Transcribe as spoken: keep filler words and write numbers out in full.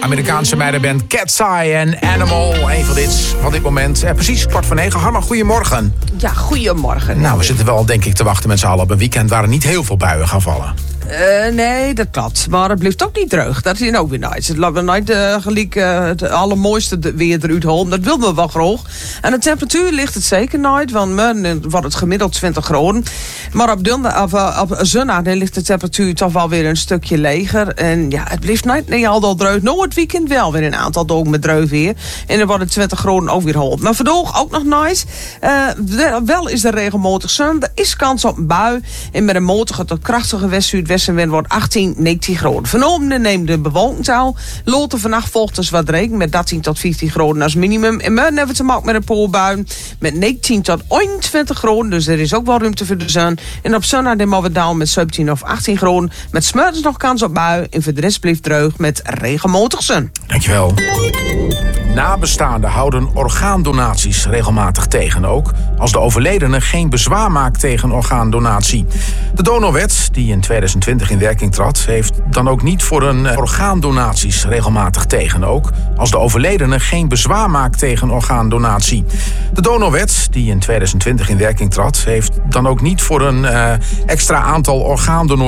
Amerikaanse meidenband Cat's Eye en Animal. Een van dit, van dit moment. Eh, precies kwart voor negen. Harma, goedemorgen. Ja, goedemorgen. Nou, we zitten wel denk ik te wachten met z'n allen op een weekend waar er niet heel veel buien gaan vallen. Uh, nee, dat klopt. Maar het blijft ook niet droog. Dat is ook weer nice. Het laat me nooit uh, gelijk uh, het allermooiste weer eruit halen. Dat wil me wel graag. En de temperatuur ligt het zeker nooit. Want morgen wordt het gemiddeld twintig graden. Maar op, donderdag, of, uh, op zondag dan ligt de temperatuur toch wel weer een stukje leger. En ja, het blijft nooit niet al dat droog. Nou, het weekend wel weer een aantal dagen met droog weer. En dan wordt het twintig graden ook weer gehaald. Maar vandaag ook nog nice. Uh, wel is er regelmatig zon. Er is kans op een bui. En met een matige tot krachtige west-zuidwest en wordt achttien, negentien graden. Vanavond neemt de bewolking toe. Later vannacht volgt dus wat regen met dertien tot vijftien graden als minimum. En morgen hebben we te maken met een poolbui met negentien tot eenentwintig graden. Dus er is ook wel ruimte voor de zon. En op zondag nemen we down met zeventien of achttien graden. Met 's morgens nog kans op bui. En voor de rest blijft droog met regenmatig zon. Dankjewel. Nabestaanden houden orgaandonaties regelmatig tegen ook, als de overledene geen bezwaar maakt tegen orgaandonatie. De donorwet, die in tweeduizend twintig in werking trad, heeft dan ook niet voor een orgaandonaties regelmatig tegen ook, als de overledene geen bezwaar maakt tegen orgaandonatie. De donorwet, die in tweeduizend twintig in werking trad, heeft dan ook niet voor een uh, extra aantal orgaandonors